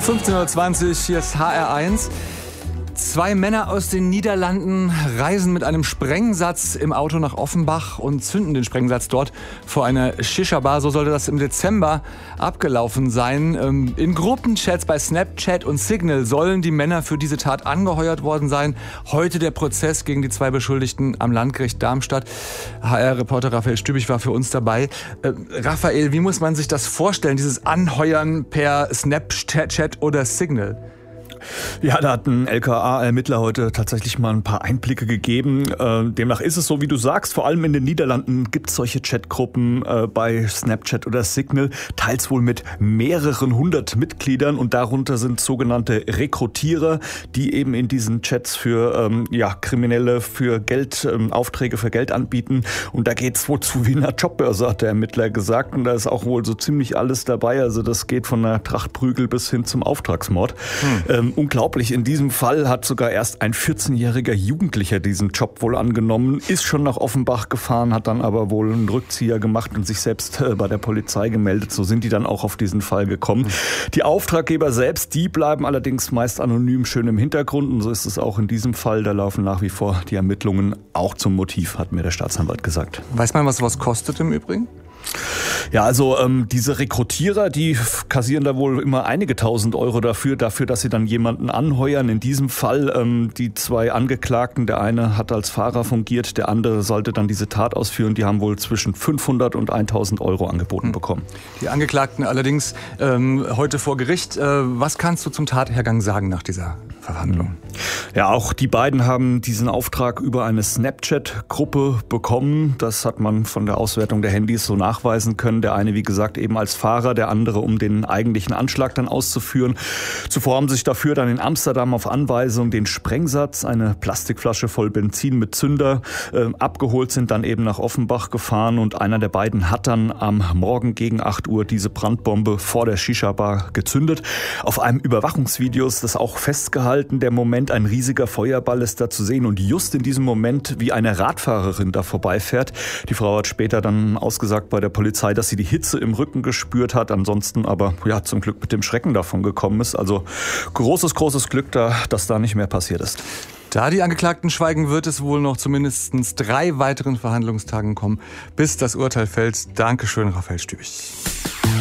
15:20 Uhr, hier ist HR1. Zwei Männer aus den Niederlanden reisen mit einem Sprengsatz im Auto nach Offenbach und zünden den Sprengsatz dort vor einer Shisha-Bar. So sollte das im Dezember abgelaufen sein. In Gruppenchats bei Snapchat und Signal sollen die Männer für diese Tat angeheuert worden sein. Heute der Prozess gegen die zwei Beschuldigten am Landgericht Darmstadt. HR-Reporter Raphael Stübig war für uns dabei. Raphael, wie muss man sich das vorstellen, dieses Anheuern per Snapchat oder Signal? Ja, da hat ein LKA-Ermittler heute tatsächlich mal ein paar Einblicke gegeben. Demnach ist es so, wie du sagst, vor allem in den Niederlanden gibt es solche Chatgruppen bei Snapchat oder Signal, teils wohl mit mehreren hundert Mitgliedern, und darunter sind sogenannte Rekrutierer, die eben in diesen Chats für Kriminelle, für Geld, Aufträge für Geld anbieten. Und da geht's wohl zu wie einer Jobbörse, hat der Ermittler gesagt. Und da ist auch wohl so ziemlich alles dabei. Also das geht von einer Tracht Prügel bis hin zum Auftragsmord. Unglaublich, in diesem Fall hat sogar erst ein 14-jähriger Jugendlicher diesen Job wohl angenommen, ist schon nach Offenbach gefahren, hat dann aber wohl einen Rückzieher gemacht und sich selbst bei der Polizei gemeldet. So sind die dann auch auf diesen Fall gekommen. Die Auftraggeber selbst, die bleiben allerdings meist anonym, schön im Hintergrund, und so ist es auch in diesem Fall. Da laufen nach wie vor die Ermittlungen, auch zum Motiv, hat mir der Staatsanwalt gesagt. Weiß man, was sowas kostet im Übrigen? Ja, also diese Rekrutierer, die kassieren da wohl immer einige tausend Euro dafür, dass sie dann jemanden anheuern. In diesem Fall die zwei Angeklagten, der eine hat als Fahrer fungiert, der andere sollte dann diese Tat ausführen. Die haben wohl zwischen 500 und 1000 Euro angeboten bekommen. Die Angeklagten allerdings heute vor Gericht. Was kannst du zum Tathergang sagen nach dieser Verhandlung? Ja, auch die beiden haben diesen Auftrag über eine Snapchat-Gruppe bekommen. Das hat man von der Auswertung der Handys so nachweisen können. Der eine, wie gesagt, eben als Fahrer, der andere, um den eigentlichen Anschlag dann auszuführen. Zuvor haben sich dafür dann in Amsterdam auf Anweisung den Sprengsatz, eine Plastikflasche voll Benzin mit Zünder, abgeholt, sind dann eben nach Offenbach gefahren, und einer der beiden hat dann am Morgen gegen 8 Uhr diese Brandbombe vor der Shisha-Bar gezündet. Auf einem Überwachungsvideo ist das auch festgehalten, der Moment, ein riesiger Feuerball ist da zu sehen, und just in diesem Moment, wie eine Radfahrerin da vorbeifährt. Die Frau hat später dann ausgesagt bei der Polizei, dass sie die Hitze im Rücken gespürt hat, ansonsten aber zum Glück mit dem Schrecken davon gekommen ist. Also großes Glück da, dass da nicht mehr passiert ist. Da die Angeklagten schweigen, wird es wohl noch zu mindestens 3 weiteren Verhandlungstagen kommen, bis das Urteil fällt. Dankeschön, Raphael Stübig.